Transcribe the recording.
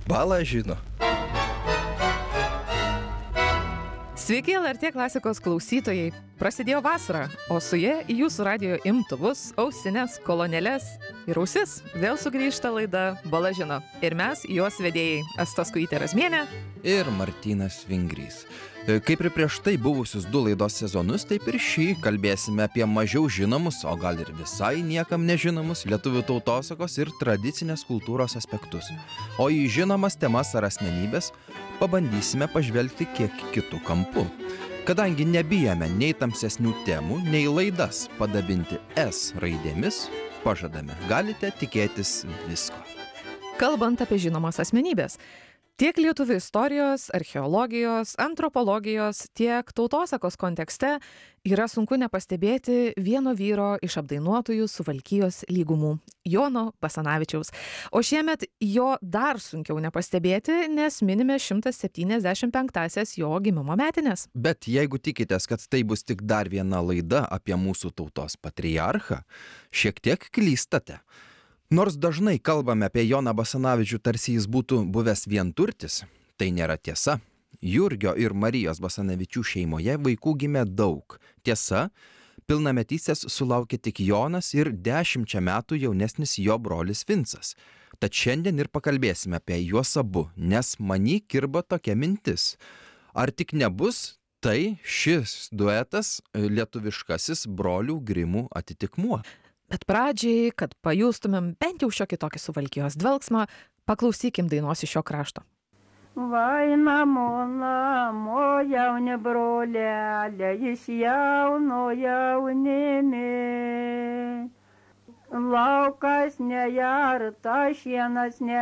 Bala žino. Sveiki, LRT klasikos klausytojai. Prasidėjo vasara, o su ja į jūsų radijo imtuvus, ausines, kolonėles ir ausis vėl sugrįžta laida Bala žino. Ir mes, jos vedėjai, Asta Skujytė Razmienė Ir Martynas Vingrys. Kaip ir prieš tai buvusius 2 laidos sezonus, taip ir šį kalbėsime apie mažiau žinomus, o gal ir visai niekam nežinomus lietuvių tautosakos ir tradicinės kultūros aspektus. O į žinomas temas ar asmenybės pabandysime pažvelgti kiek kitų kampų. Kadangi nebijame nei tamsesnių temų, nei laidas padabinti S raidėmis, pažadame, galite tikėtis visko. Kalbant apie žinomas asmenybės. Tiek lietuvių istorijos, archeologijos, antropologijos, tiek tautosakos kontekste yra sunku nepastebėti vieno vyro iš apdainuotųjų Suvalkijos lygumų – Jono Basanavičiaus. O šiemet jo dar sunkiau nepastebėti, nes minime 175-asias jo gimimo metinės. Bet jeigu tikitės, kad tai bus tik dar viena laida apie mūsų tautos patriarchą, šiek tiek klystate. Nors dažnai kalbame apie Joną Basanavičių, tarsi jis būtų buvęs vienturtis, tai nėra tiesa. Jurgio ir Marijos Basanavičių šeimoje vaikų gimė daug. Tiesa, pilnametystės sulaukė tik Jonas ir 10 metų jaunesnis jo brolis Vincas. Tad šiandien ir pakalbėsime apie juos abu, nes many kirba tokia mintis. Ar tik nebus tai šis duetas lietuviškasis brolių Grimų atitikmuo? Bet pradžiai, kad pajustumėm bent jau šiokį tokį Suvalkijos dvelksmą, paklausykim dainos iš šio krašto. Vai namo, namo, jauni brolelė, iš jauno jaunimi. Laukas nejarta, šienas ne